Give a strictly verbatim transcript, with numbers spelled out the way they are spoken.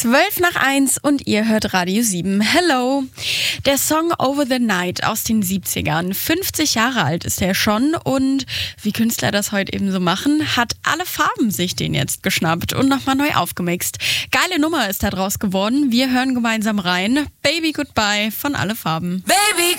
Zwölf nach eins und ihr hört Radio sieben. Hello. Der Song Over the Night aus den siebzigern. fünfzig Jahre alt ist er schon und wie Künstler das heute eben so machen, hat Alle Farben sich den jetzt geschnappt und nochmal neu aufgemixt. Geile Nummer ist da draus geworden. Wir hören gemeinsam rein. Baby Goodbye von Alle Farben. Baby